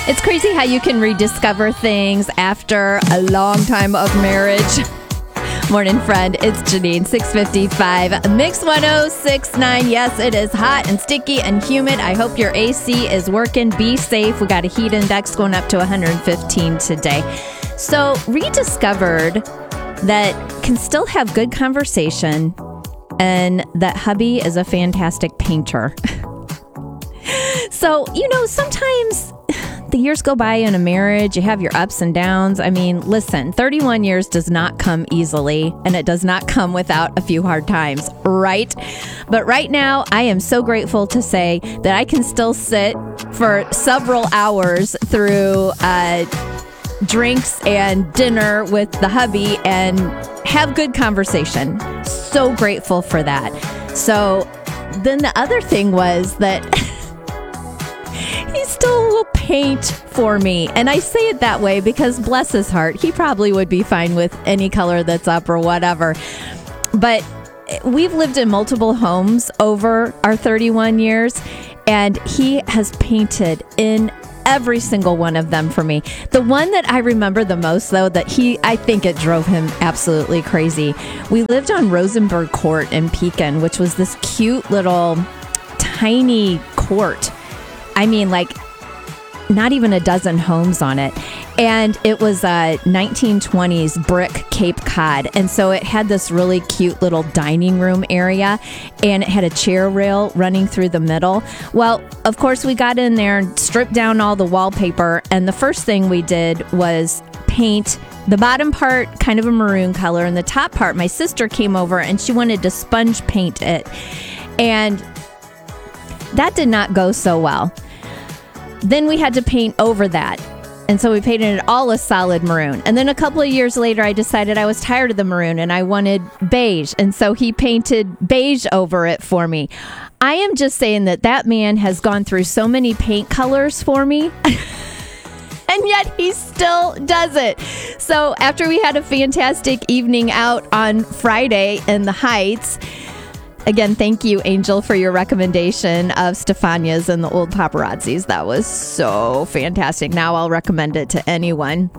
It's crazy how you can rediscover things after a long time of marriage. Morning, friend. It's Janine, 6:55. Mix 1069. Yes, it is hot and sticky and humid. I hope your AC is working. Be safe. We got a heat index going up to 115 today. So, rediscovered that can still have good conversation and that hubby is a fantastic painter. So, sometimes the years go by in a marriage, you have your ups and downs. I mean, listen, 31 years does not come easily, and it does not come without a few hard times, right? But right now, I am so grateful to say that I can still sit for several hours through drinks and dinner with the hubby and have good conversation. So grateful for that. So then the other thing was that he still will paint for me. And I say it that way because bless his heart, he probably would be fine with any color that's up or whatever. But we've lived in multiple homes over our 31 years, and he has painted in every single one of them for me. The one that I remember the most, though, I think it drove him absolutely crazy. We lived on Rosenberg Court in Pekin, which was this cute little tiny court. I mean, like, not even a dozen homes on it. And it was a 1920s brick Cape Cod. And so it had this really cute little dining room area, and it had a chair rail running through the middle. Well, of course, we got in there and stripped down all the wallpaper. And the first thing we did was paint the bottom part kind of a maroon color, and the top part, my sister came over and she wanted to sponge paint it. And that did not go so well. Then we had to paint over that. And so we painted it all a solid maroon. And then a couple of years later, I decided I was tired of the maroon and I wanted beige. And so he painted beige over it for me. I am just saying that man has gone through so many paint colors for me. And yet he still does it. So after we had a fantastic evening out on Friday in the Heights, again, thank you, Angel, for your recommendation of Stefania's and the Old Paparazzis. That was so fantastic. Now I'll recommend it to anyone.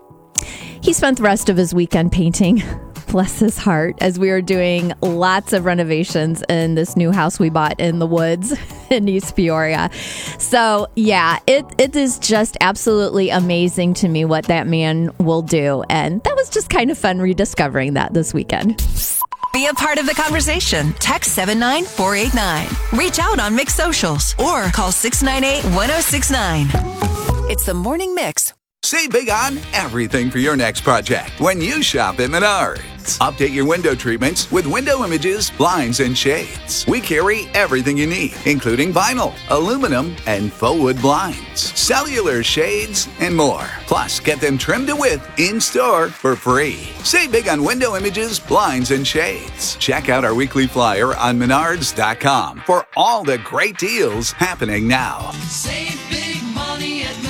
He spent the rest of his weekend painting, bless his heart, as we were doing lots of renovations in this new house we bought in the woods in East Peoria. So, yeah, it is just absolutely amazing to me what that man will do. And that was just kind of fun rediscovering that this weekend. Be a part of the conversation. Text 79489. Reach out on Mix Socials or call 698-1069. It's the Morning Mix. Save big on everything for your next project when you shop at Menards. Update your window treatments with window images, blinds, and shades. We carry everything you need, including vinyl, aluminum, and faux wood blinds, cellular shades, and more. Plus, get them trimmed to width in-store for free. Save big on window images, blinds, and shades. Check out our weekly flyer on Menards.com for all the great deals happening now. Save big money at Menards.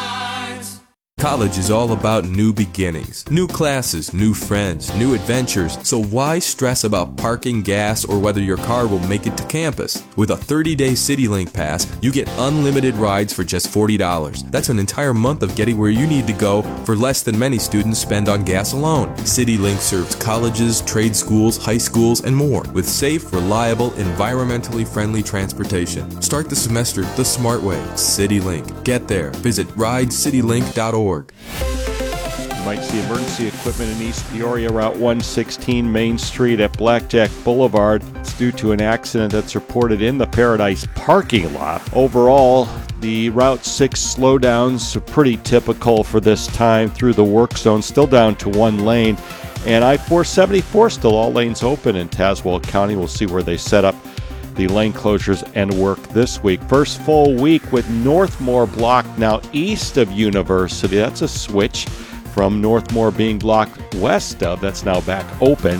College is all about new beginnings, new classes, new friends, new adventures. So why stress about parking, gas, or whether your car will make it to campus? With a 30-day CityLink pass, you get unlimited rides for just $40. That's an entire month of getting where you need to go for less than many students spend on gas alone. CityLink serves colleges, trade schools, high schools, and more with safe, reliable, environmentally friendly transportation. Start the semester the smart way. CityLink. Get there. Visit ridecitylink.org. You might see emergency equipment in East Peoria, Route 116 Main Street at Blackjack Boulevard. It's due to an accident that's reported in the Paradise parking lot. Overall, the Route 6 slowdowns are pretty typical for this time through the work zone, still down to one lane. And I-474 still all lanes open in Tazewell County. We'll see where they set up the lane closures and work this week. First full week with Northmore blocked now east of University. That's a switch from Northmore being blocked west of. That's now back open.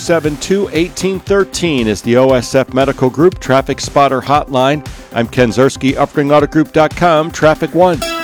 272-1813 is the OSF Medical Group Traffic Spotter Hotline. I'm Ken Zerski, UpringAutoGroup.com, Traffic One.